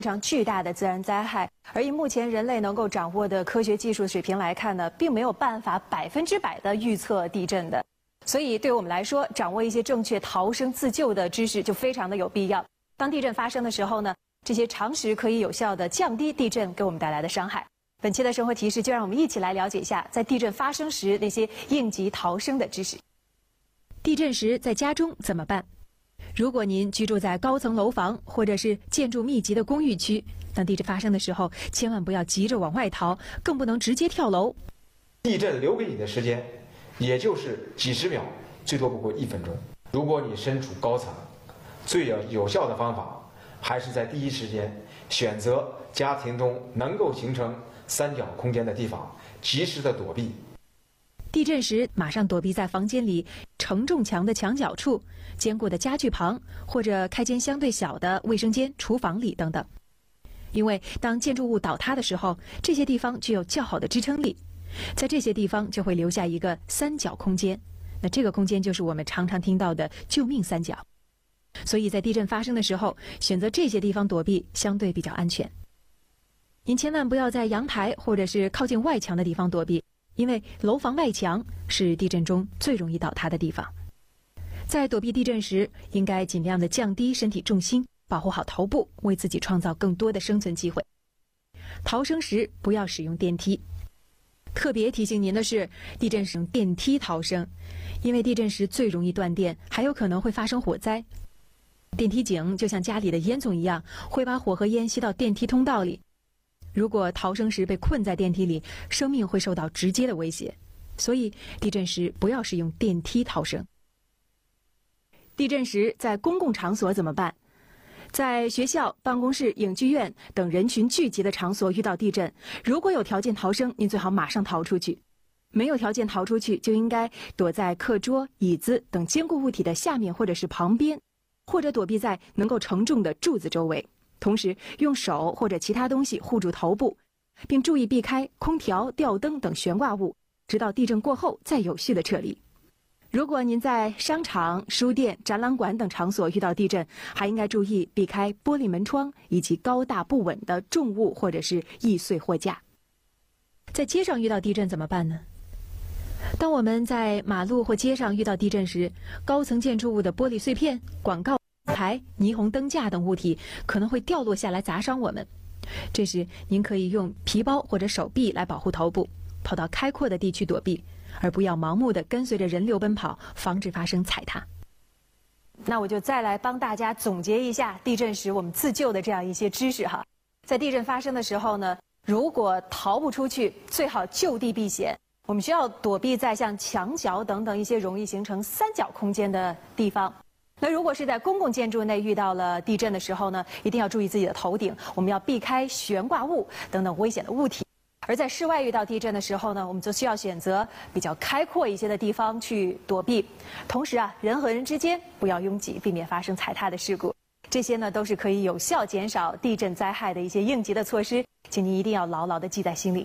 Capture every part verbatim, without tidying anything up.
非常巨大的自然灾害，而以目前人类能够掌握的科学技术水平来看呢，并没有办法百分之百的预测地震的。所以，对我们来说，掌握一些正确逃生自救的知识就非常的有必要。当地震发生的时候呢，这些常识可以有效的降低地震给我们带来的伤害。本期的生活提示就让我们一起来了解一下，在地震发生时那些应急逃生的知识。地震时在家中怎么办？如果您居住在高层楼房或者是建筑密集的公寓区，当地震发生的时候，千万不要急着往外逃，更不能直接跳楼。 地震留给你的时间，也就是几十秒，最多不过一分钟。如果你身处高层，最有有效的方法还是在第一时间选择家庭中能够形成三角空间的地方，及时的躲避。 地震时，马上躲避在房间里承重墙的墙角处、坚固的家具旁，或者开间相对小的卫生间、厨房里等等。因为当建筑物倒塌的时候，这些地方具有较好的支撑力，在这些地方就会留下一个三角空间。那这个空间就是我们常常听到的救命三角。所以在地震发生的时候，选择这些地方躲避相对比较安全。您千万不要在阳台或者是靠近外墙的地方躲避。因为楼房外墙是地震中最容易倒塌的地方，在躲避地震时，应该尽量的降低身体重心，保护好头部，为自己创造更多的生存机会。逃生时不要使用电梯。特别提醒您的是，地震时用电梯逃生，因为地震时最容易断电，还有可能会发生火灾。电梯井就像家里的烟囱一样，会把火和烟吸到电梯通道里。如果逃生时被困在电梯里，生命会受到直接的威胁，所以地震时不要使用电梯逃生。地震时在公共场所怎么办？在学校、办公室、影剧院等人群聚集的场所遇到地震，如果有条件逃生，您最好马上逃出去；没有条件逃出去，就应该躲在课桌、椅子等坚固物体的下面或者是旁边，或者躲避在能够承重的柱子周围。同时，用手或者其他东西护住头部，并注意避开空调、吊灯等悬挂物，直到地震过后再有序的撤离。如果您在商场、书店、展览馆等场所遇到地震，还应该注意避开玻璃门窗以及高大不稳的重物或者是易碎货架。在街上遇到地震怎么办呢？当我们在马路或街上遇到地震时，高层建筑物的玻璃碎片、广告牌、霓虹灯架等物体可能会掉落下来砸伤我们。这时您可以用皮包或者手臂来保护头部，跑到开阔的地区躲避，而不要盲目的跟随着人流奔跑，防止发生踩踏。那我就再来帮大家总结一下地震时我们自救的这样一些知识哈。在地震发生的时候呢，如果逃不出去，最好就地避险。我们需要躲避在像墙角等等一些容易形成三角空间的地方。那如果是在公共建筑内遇到了地震的时候呢，一定要注意自己的头顶，我们要避开悬挂物等等危险的物体。而在室外遇到地震的时候呢，我们则需要选择比较开阔一些的地方去躲避。同时啊，人和人之间不要拥挤，避免发生踩踏的事故。这些呢，都是可以有效减少地震灾害的一些应急的措施，请您一定要牢牢地记在心里。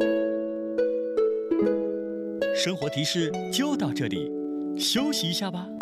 生活提示就到这里，休息一下吧。